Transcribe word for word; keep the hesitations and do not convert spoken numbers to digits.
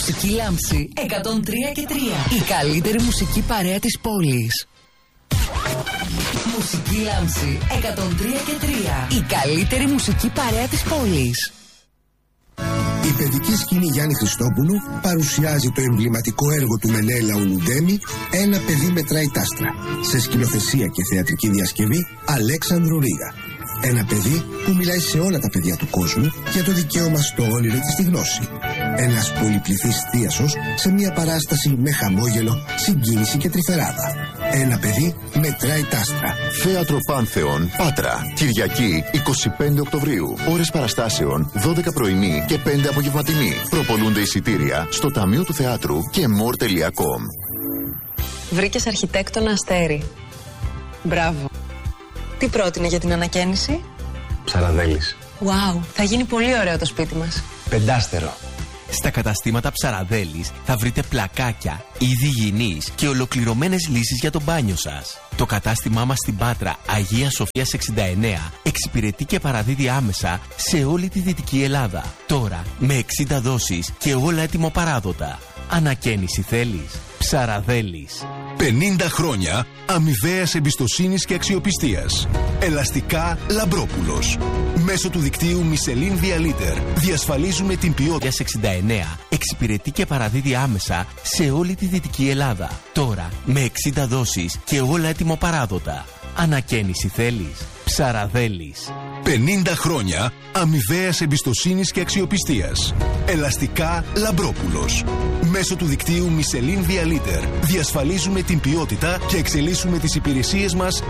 Μουσική Λάμψη εκατόν τρία και τρία. Η καλύτερη μουσική παρέα της πόλης. Μουσική Λάμψη εκατόν τρία και τρία. Η καλύτερη μουσική παρέα της πόλης. Η παιδική σκηνή Γιάννη Χριστόπουλου παρουσιάζει το εμβληματικό έργο του Μενέλαου Λουντέμι «Ένα παιδί μετράει τάστρα», σε σκηνοθεσία και θεατρική διασκευή Αλέξανδρου Ρίγα. Ένα παιδί που μιλάει σε όλα τα παιδιά του κόσμου για το δικαίωμα στο όνειρο και στη γνώση. Ένας πολυπληθής θίασος σε μια παράσταση με χαμόγελο, συγκίνηση και τρυφεράδα. Ένα παιδί μετράει τάστρα. Θέατρο Πάνθεον, Πάτρα. Κυριακή εικοστή πέμπτη Οκτωβρίου. Ώρες παραστάσεων δώδεκα πρωινή και πέντε απογευματινή. Προπολούνται εισιτήρια στο Ταμείο του Θεάτρου και more τελεία com. Βρήκες αρχιτέκτονα Αστέρι. Μπράβο. Τι πρότεινε για την ανακαίνιση? Ψαραδέλης. Wow, θα γίνει πολύ ωραίο το σπίτι μας. Πεντάστερο. Στα καταστήματα Ψαραδέλης θα βρείτε πλακάκια, είδη υγιεινής και ολοκληρωμένες λύσεις για το μπάνιο σας. Το κατάστημά μας στην Πάτρα, Αγία Σοφίας εξήντα εννέα, εξυπηρετεί και παραδίδει άμεσα σε όλη τη Δυτική Ελλάδα. Τώρα με εξήντα δόσεις και όλα έτοιμο-παράδοτα. Ανακαίνιση θέλεις? Ψαραδέλης. πενήντα χρόνια αμοιβαίας εμπιστοσύνης και αξιοπιστίας. Ελαστικά Λαμπρόπουλος. Μέσω του δικτύου Michelin Dialiter διασφαλίζουμε την ποιότητα. εξήντα εννέα εξυπηρετεί και παραδίδει άμεσα σε όλη τη Δυτική Ελλάδα. Τώρα με εξήντα δόσεις και όλα έτοιμο-παράδοτα. Ανακαίνιση θέλεις? Ψαραδέλης. πενήντα χρόνια αμοιβαίας εμπιστοσύνης και αξιοπιστίας. Ελαστικά Λαμπρόπουλος. Μέσω του δικτύου Michelin Dialiter διασφαλίζουμε την ποιότητα και εξελίσσουμε τις υπηρεσίες μας